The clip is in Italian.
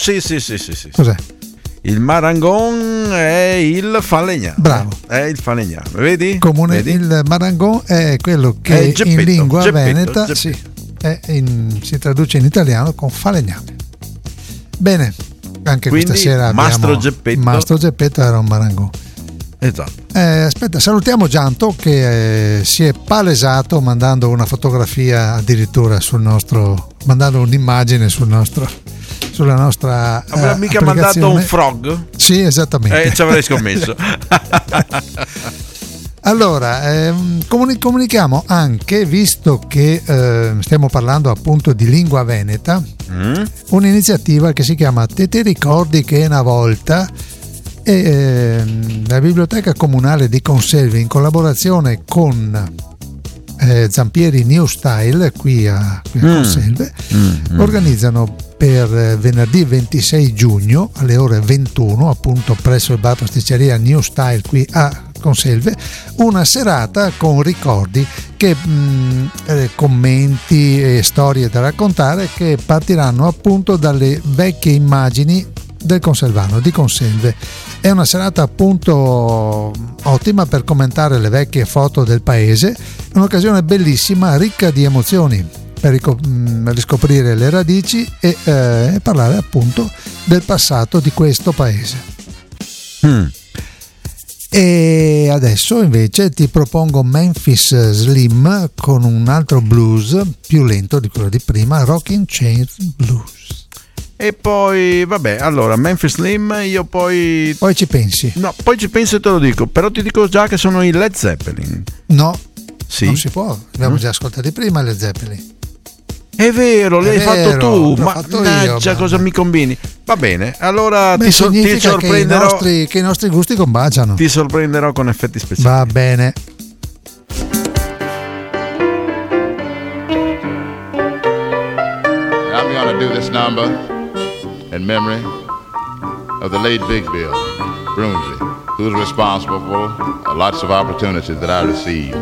Sì. Cos'è? Il Marangon è il falegname. Bravo. È il falegname, vedi? Vedi? Il Marangon è quello che in lingua veneta si traduce in italiano con falegname. Bene, anche quindi, questa sera Mastro Geppetto era un Marangon. Esatto. Aspetta, salutiamo Gianto che si è palesato mandando una fotografia addirittura mandando un'immagine sulla nostra avrà mica mandato un frog? Sì, esattamente. Ci avrei scommesso. Allora, comunichiamo anche, visto che stiamo parlando appunto di lingua veneta, un'iniziativa che si chiama Te ricordi che una volta, la Biblioteca Comunale di Conselve, in collaborazione con Zampieri New Style qui a Conselve, organizzano per venerdì 26 giugno alle ore 21, appunto presso il bar pasticceria New Style qui a Conselve, una serata con ricordi, commenti e storie da raccontare, che partiranno appunto dalle vecchie immagini del Conselvano di Conselve. È una serata appunto ottima per commentare le vecchie foto del paese, un'occasione bellissima, ricca di emozioni per riscoprire le radici e parlare appunto del passato di questo paese. E adesso invece ti propongo Memphis Slim con un altro blues più lento di quello di prima, Rocking Chair Blues. E poi vabbè, allora Memphis Slim, io poi ci pensi? No, poi ci penso e te lo dico, però ti dico già che sono i Led Zeppelin. No, sì? Non si può, abbiamo già ascoltati prima Led Zeppelin. È vero, l'hai fatto tu, mannaggia, cosa mi combini? Va bene, allora ti sorprenderò, che i nostri gusti combaciano. Ti sorprenderò con effetti speciali. Va bene. I'm gonna do this number in memory of the late Big Bill Broomsby, who's responsible for lots of opportunities that I received.